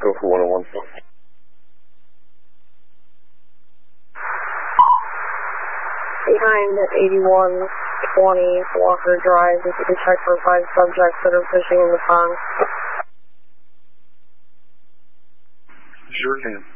Go for 101. Behind 8120 Walker Drive, if you can check for 5 subjects that are fishing in the pond. Sure can.